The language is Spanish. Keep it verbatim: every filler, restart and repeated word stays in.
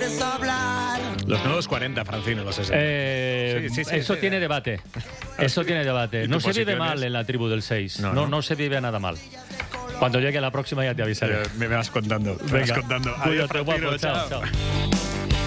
quieres hablar. Los nuevos cuarenta, Francino, los sesenta. Eh, Sí, sí, sí, eso sí. tiene debate. Eso tiene debate. ¿Y No tu se vive posición mal es? en la tribu del seis. No, No, no. no se vive nada mal. Cuando llegue la próxima ya te avisaré. Eh, me vas contando. Me Venga, vas contando. Adiós, cuídate, Francino, guapo. Chao, chao. chao.